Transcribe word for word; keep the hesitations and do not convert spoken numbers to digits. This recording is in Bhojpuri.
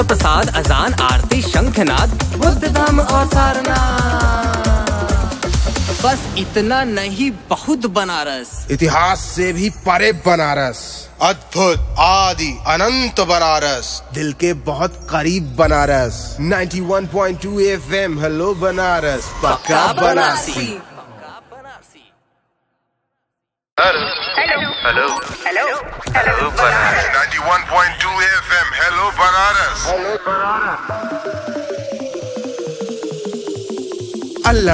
प्रसाद, अजान, आरती, शंखनाद, बुद्ध धाम और सारनाथ। बस इतना नहीं, बहुत बनारस। इतिहास से भी परे बनारस, अद्भुत, आदि, अनंत बनारस, दिल के बहुत करीब बनारस। इक्यानवे पॉइंट दो एफएम, हेलो बनारस, पक्का Banarasi. Hello hello hello hello Banaras. इक्यानवे पॉइंट दो एफएम, हेलो बनारस। अल्लाह